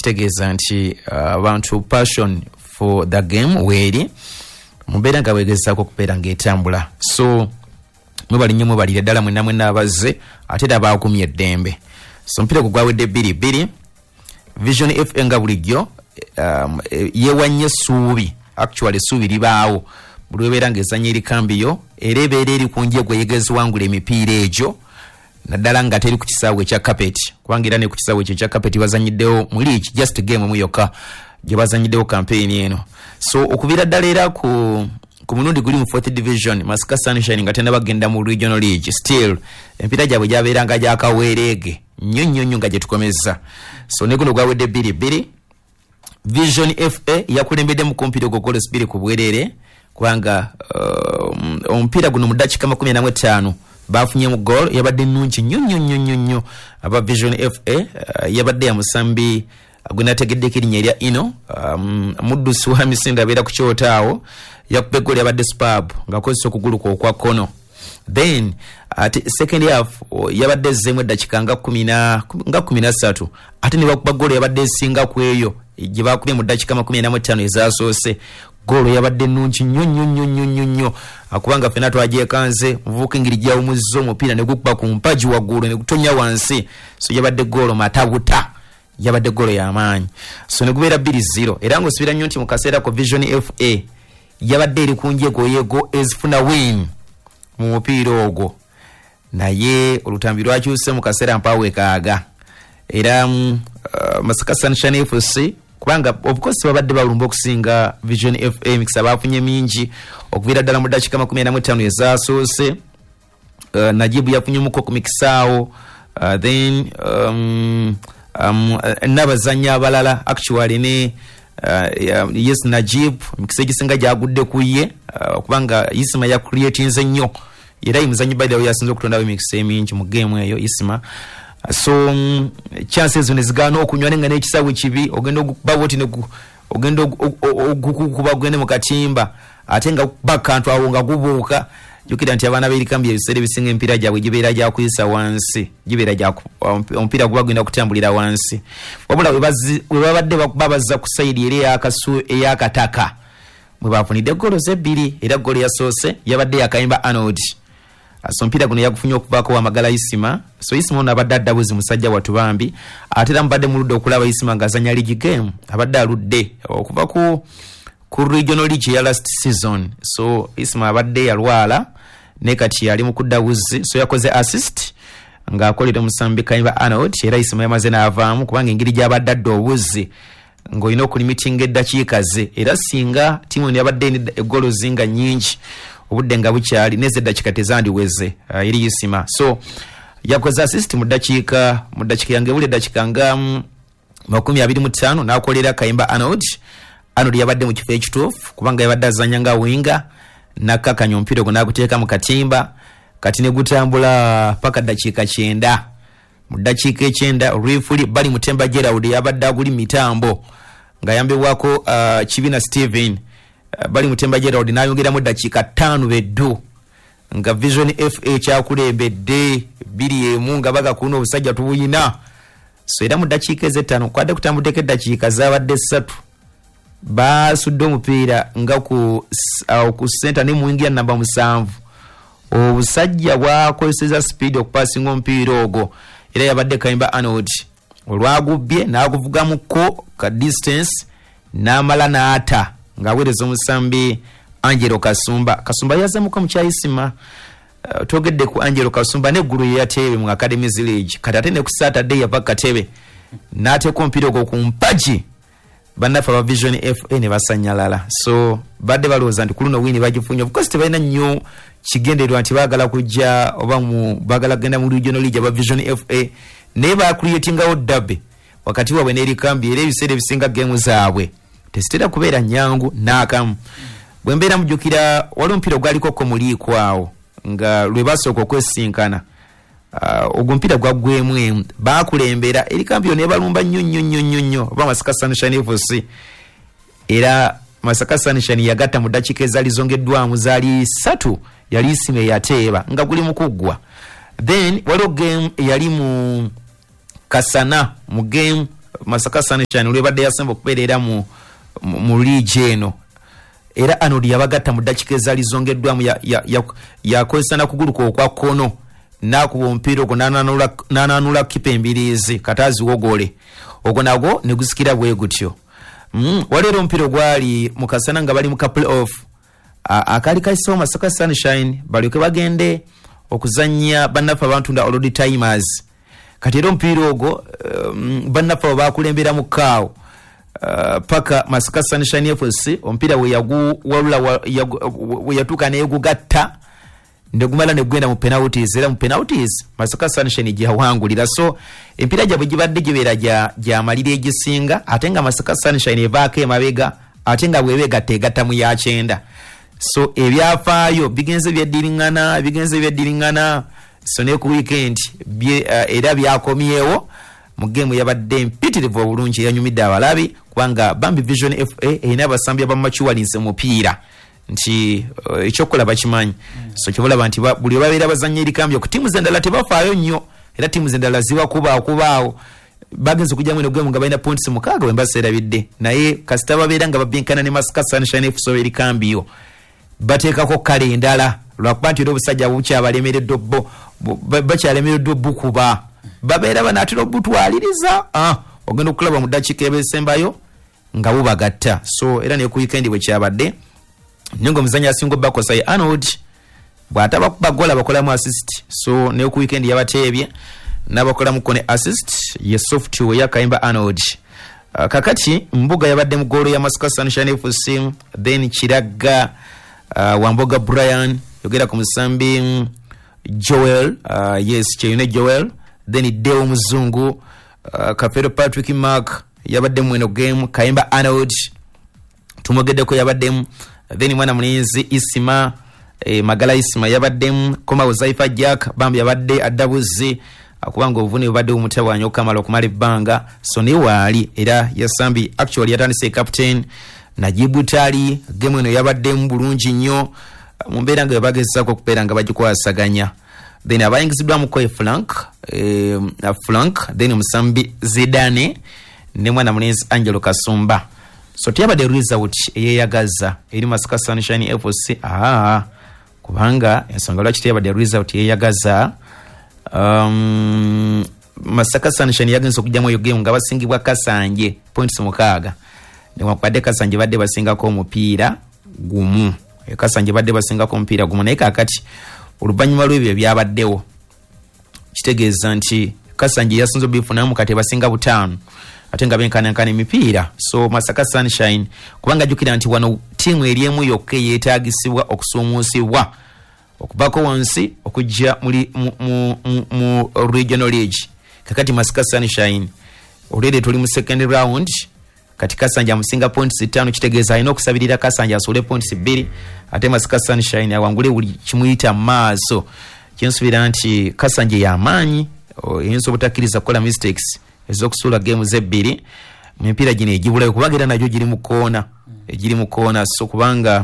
kitegeeza nti abantu passion for the game weri mubeera nga wegezaako okubeera ng'etambula. So mwebali nnyo mwebalire ddala mwenna abazze ate era baakumye eddembe. So mpira gugwawedde 2-2. Vision FM nga bulijjo yewanye essuubi, actually essuubi libaawo buli webeera ng'ezannya eri kambiyo era ebeera eri ku nje gwe yegezwangula emipiira egyo naddala nga teri ku kisaawe ekya kapeti, kubanga era ne ku kisaawe ekyo ekya kapeti bazanyiddewo muli iki just game mu yokka gye bazanyiddewo campaign eno. So okuviira ddala era ku mulundi guli mu 4th division Masaka Sunshine nga tena bagenda mu regional league, still empiira gyabwe gyabeeranga gyakaweerege nnyo nga gye tukomezza. So ne guno gwawedde 2-2. Vision FA yakulembedde mu kompiro gogolo 2 ku bwerere kubanga omupiira guno mu dakika 45 bafunye mu goal yabadde nnungi nnyo aba Vision FA yabadde ya musambi gwena tegeddeko erinnya erya ino muddusi wa Misinda abeera ku kyotaawo yakubbe goal yabadde superb ng'akozesa okuguluka okwa kono. Then at second half yabadde zemu dakika nga 13 ate ne bakuba goal yabadde esinga ku eyo gye bakubye mu dakika 45 ezasoose. Goal yabadde nnungi nnyo akubanga fena twajekanze muvuka ngiri gya omuzzo omupiira ne gukuba ku mpaji waggulu ne gutonya wansi. So yabadde goal matabuta, yabadde goal y'amaanyi. So ne gubeera 2-0 era ng'osubira nnyo nti mu kaseera ko Vision FA yabadde eri ku njego yego ezifuna win mu mupiira ogwo, naye olutambi lwakyuse mu kaseera mpawe kaaga era Masaka Sunshine FC kubanga obukosi babadde balumba okusinga Vision FA mikisa bafunye mingi okuviira ddala mu dakika 45 ezasoose. Najibu yafunye muko ku mikisaawo then n'abazannya abalala actually ne yes Najib mikisa egisinga gyagudde ku ye kubanga Isima ya creatinze nnyo era imuzanyi by the way yasinze okutondawo emikisa emingi mu game eyo Isima. So chances nezigano okunywa nenga n'ekisaawe kibi ogenda okubawoti ne ogenda okukuba gwene mu katimba ate nga bakantu awo nga gubuuka. Jukira nti abaana b'erikambi ebiseera ebisinga empiira gyabwe gibeera gya kuyisa wansi, gibeera gya omupiira guba gwenda kutambulira wansi. Wabula we babadde babaza ku sayidi eri ey'akataka bwe bafunidde goolo 2 era goolo yasoose yabadde yakayimba Arnold. So mpira guno yakufunye okuvaako wamagala Isima. So Isima ono abadde addabuzi musajja watu bambi ate era mubadde muludde okulaba Isima ng'azanya league game abadde aludde okuva ku regional league ya last season. So Isima abadde yalwala ne kati yali mu kuddabuzi, so yakoze assist ng'akolera musambi kayimba Arnold era Isima yamaze n'avaamu kubanga engeri gy'abadde adda obuzi ng'olina okulimitinga eddakiika ze era singa tiimu yabadde eggolo zinga nnyingi obudde nga bukyali neze dakika tezandiweze eri Isima. So yakoze assist mu dakika yange buli dakika nga 25 n'akolera kayimba Arnold yabadde mu kifo ekituufu kubanga yabadde azanya nga winga nakakanya omupiira gwo n'aguteeka mu katimba kati ne gutambula paka dakika 9. Mu dakika 9 referee bali Mutemba Gerald yabadde aguli mitambo nga yambibwako Kibina Steven bali Mutemba Gerald n'ayongeramu dakika 5 beddu nga Vision FA kyakulembedde 2-1 nga baga kuno obusajja tubuyina. So era mu dakika ez'ettaano kwadde kutambudeko dakika zabadde 3 basudde omupiira nga ku center ne muingia namba 7 obusajja bwakozeseza speed okupasinga omupiira ogwo era yabadde kayimba Arnold olwagubbye n'aguvugamuko ka distance n'amala n'ata ng'aweereza omusambi Angelo Kasumba yazzamuka mu kyayisima. Togedde ku Angelo Kasumba n'eggulu ye yateebe mu Academy Village kati ate ne ku Saturday yava katebe n'ateeka omupiira ogwo ku mpaji bannaffe aba Vision FA ne basanyalala. So badde balowooza nti ku luno wini bagifunye because tebalina nnyo kigendererwa nti baagala kujja oba baagala kugenda mu regional league aba Vision FA naye bacreatingawo ddabe wakati waabwe n'erikambi era ebiseera ebisinga gemu zaabwe tesitera kubeera nyangu n'akamu. Bwe mbeera mujjukira wali omupiira ogwaliko ko muliiko awo nga lwe basooka okwesinkana ogwo omupiira gwaggwemu baakulembera erikambi ne balumba nnyo oba Masaka Sunshine FC era Masaka Sunshine yagatta mu dakika ezaali zongeddwamu zaali 3 yali Isima yateeba nga guli mu kuggwa. Then waliwo game yali mu Kasana mu game Masaka Sunshine ulebadde yasemba okubeerera mu league eno era Anodi yabagatta mu dakika ezaali zongeddwamu yakozesa nakuguluka okwa kkono n'akuba omupiira ogwo n'ananula kipa embiriizi Kataazi Wogole ogwo nagwo ne gusikira bwe gutyo. Waleero omupiira ogwali mu kasana nga bali mu couple off akaali kaisewo Masaka Sunshine balyoke bagende okuzannya bannaffe abantunda old timers. Kati era omupiira ogwo bannaffe bakulembera mu kaawo paka Masaka Sunshine FC omupiira we yatuuka negugatta ndegumala negwenda mu penalties era mu penalties Masaka Sunshine gyawangulira. So empiira gyabwe gibadde gibeera gya malire egisinga ate nga Masaka Sunshine evaako emabega ate nga bwebega tegatta mu ya 9. So ebyafaayo bigenze byeddiringana so ne ku weekend era byakomyewo mu game yabadde mpitirivu obulungi yanyumidde abalabi kubanga Bambi Vision FA erina abasambi abamachuwalinze mupiira nti ekyokola bakimanyi. So kyobulaba nti buli babeera bazannya erikambi ku tiimu zendala tebafaayo nnyo era tiimu zendala kubaawo bagenze okujja mu game nga balina points 6 bwe mbaseerabidde naye kasita babeera nga babyenkana ne Masaka Sunshine FC erikambiyo bateekako kale endala lwakuba nti era obusajja bukyabalemeredde bakyalemeredde bukuba babeera banaatera obutwaliriza ogenda okulaba mu ddakiika ebesembayo nga bubagatta. So era ne ku weekend bwe kyabadde nengo muzanya asingo bakosaye Arnold bwataba kubagola bakolamu assist. So ne ku weekend yabateebye n'abakolamu kone assist ye software ya Kayimba Arnold. Kakati mbuga yabadde mu goolo ya Masaka Sunshine FC then Kiraga Wamboga Brian yogera ku musambi Joel yes Cheyune Joel then Deo Muzungu Kafero Patrick Mark yabadde mu eno game Kayimba Arnold tumogeddeko yabadde then mwana mulinzi Isima Magala Isima yabadde koma Uzaifa Jack Bambi yabadde adabuzi akubanga obuvune bubadde omutawanyo okamala okumala ebbanga. So ne waali era yasambi actually yatandise captain Najibu Tali game eno yabadde mu bulungi nnyo mu mbeera nga bagezaako okubeera nga bagikwasaganya. Then abayingiziddwa mu kwe flank then musambi Zidane ne mwana mulenzi Angelo Kasumba. So tiyabadde result eyeyagaza eri Masaka Sunshine FC kubanga ensonga lwaki tiyabadde result eyeyagaza Masaka Sunshine yagenze okujjamu eyo game nga basingibwa Kasanje points 6 newankubadde Kasanje badde basingako omupiira gumu Kasanje badde basingako omupiira gumu naye kakati oluvannyuma lw'ebyo byabaddewo kitegeeza nti Kasanje yasinze obifunamu kati basinga 5 ate nga benkanankana emipiira. So Masaka Sunshine kubanga jjukira nti wano tiimu eriemu yokka yeetaagisibwa okusuumuusibwa okubako wansi okujja mu regional league. Kakati Masaka Sunshine already tuli mu second round kati Kasanje amusinga points 5 kitegeeza alina okusabirira Kasanje asole points 2 ate Masaka Sunshine awangule buli kimuyita maaso. Kyensuubira nti Kasanje y'amaanyi eyinza obutakkiriza kukola mistakes ezokusula game zebbiri mu mipiira gino egibulayo kubanga era nagyo giri mu koona so kubanga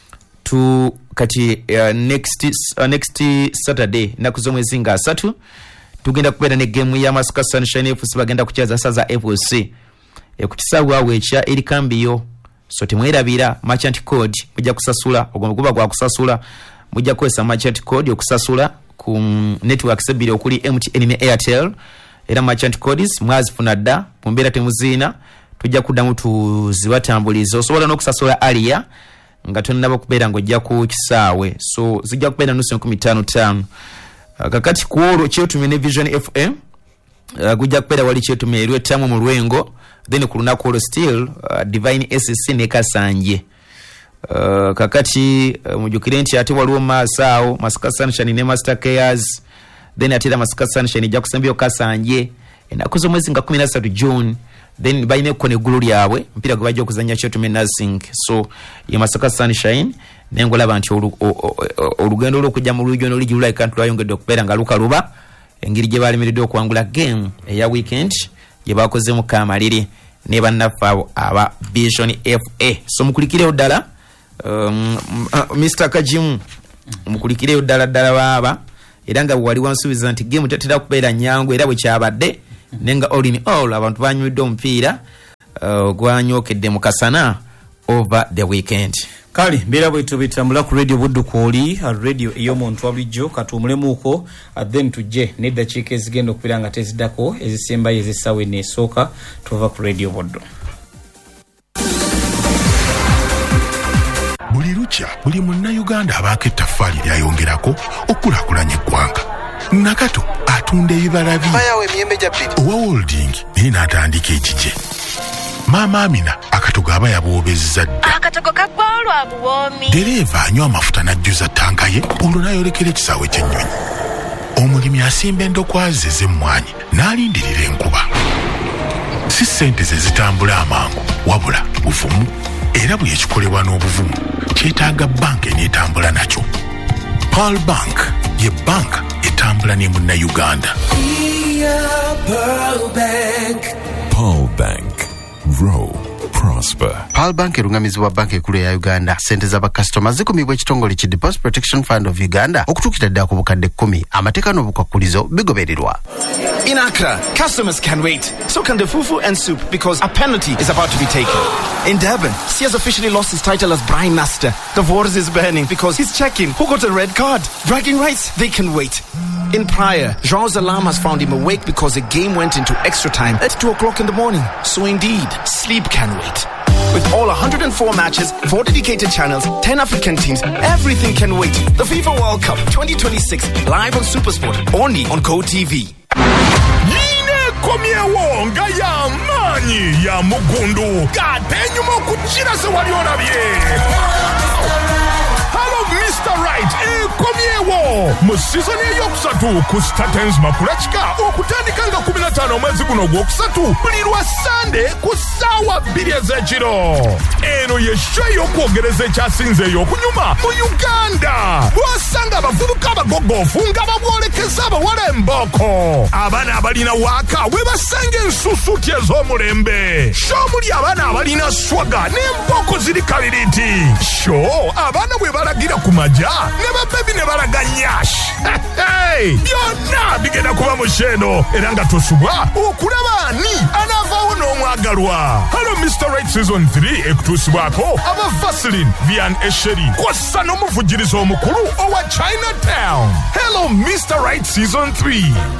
kati next Saturday naku z'omwezi nga 3 tugenda kubeera ne game ya Masaka Sunshine FC bagenda kuchaza Saza FC ekutisawa wecha eri kambiyo. So temwerabira merchant code mujja kusasula ogomuguba gwa kusasula mujja kwesa merchant code okusasula ku networks ebbiri okuli MTN ne Airtel era merchant codes mwazifuna dda mumbeera temuzina tujja kuddamu tuzibatambulizo osobola n'okusasula aliya nga tonnaba kubeera ng'ojja ku kisaawe. So zijja kubeera nusu 15 kakati kuolwo kyetume ne Vision FM gujja kubeera wali kyetume erw'ettamu mu lwengo then ku lunaku olwo still Divine SC ne Kasanje kakati mujukire nti ate waliwo maasaawo Masaka Sunshine ne Master Cares then atera Masaka Sunshine ejja kusembyo Kasanje ennaku z'omwezi nga 13 June then bayina ekkona eggulu lyabwe mpira gwe bajja okuzannya kyetume nursing. So ye Masaka Sunshine nengolaba nti olugendo olw'okujja mu regional league lulabika nti lwayongedde okubeera nga lukaluba engeri gye balemeredde okuwangula game eya weekend gye bakozemu kamaliri ne bannaffe abo aba Vision FA. So mukulikireyo ddala Mr. Kajimu mukulikireyo ddala baaba era nga wali wansuubiza nti game tetera kubeera nyangu era bwe kyabadde nenga all in all abantu banywidde omupiira gwanyokedde mu kasana over the weekend. Kali mbera bwetu bitambula ku radio Budduku oli radio ey'omuntu abulijjo katumulemuko then tujje n'eddakiika ezigenda okubira nga teziddako ezisembayo ezissawa eno esooka tuva ku radio Buddu. Buli lukya buli munnayuganda abaako ettaffaali lyayongerako okkulaakulanya eggwanga. Nakato atunda ebibala bye owa holding naye n'atandika ekije. Maama Amina akatogo aba yabuwobezza dda. Akatogo kaggwolwa buwoomi. Dereeva anywa amafuta n'ajjuza ttanka ye olwo n'ayolekera ekisaawe ky'ennyonyi. Omulimi asimba endokwazi ez'emmwanyi n'alindirira enkuba. Si ssente ze zitambula amangu wabula buvumu, era buli ekikolebwa n'obuvumu kyetaaga banka eneetambula nakyo. Pearl Bank ye banka etambula ne munnayuganda. Pearl Bank. Grow, prosper. Pearl Bank erungamizibwa banka ekulu ya Uganda. Sente za bakasitoma zikumibwa ekitongole ki Deposit Protection Fund of Uganda okutuukira ddala ku bukadde 10. Amateeka n'obukwakkulizo bigobererwa. In Accra, customers can wait. So can the fufu and soup because a penalty is about to be taken. In Durban, he has officially lost his title as Brine Master. The waters is burning because he's checking who got a red card. Bragging rights, they can wait. In Praia, Jean's alarm has found him awake because the game went into extra time at 2 o'clock in the morning. So indeed, sleep can wait. With all 104 matches, 4 dedicated channels, 10 African teams, everything can wait. The FIFA World Cup 2026 live on SuperSport, only on GoTV. Komyewo nga ya manyi ya mugundu gatenyuma okuchira se waliona bye. Hello Mr. Right komyewo mu season eyokusatu ku Statens Makulachika okutandika nga 15 mwezi guno gwokusatu buli lwa Sunday ku ssaawa 2 ez'ekiro. Eno ye show y'okwogereza ekyasinzeeyo okunyuma mu Uganda. Bw'osanga abavubuka abagogofu nga babwolekeza abawala embooko. Abaana abalina waaka we basanga ensusuuti ez'omulembe. Show muli abaana abalina swaga n'embooko ziri kabiriti. Show abaana bwe balagira ku majja ne babebi ne balaga nyash. Byonna bigenda kuba mu sheno era nga tosubwa okulaba ani anaavaawo n'omwagalwa. Hello Mr. Right Season 3 ekutuusibwako aba Vaseline Vian Esheri kwassa n'omuvujjirizi omukulu owa Chinatown. Hello Mr. Right Season 3.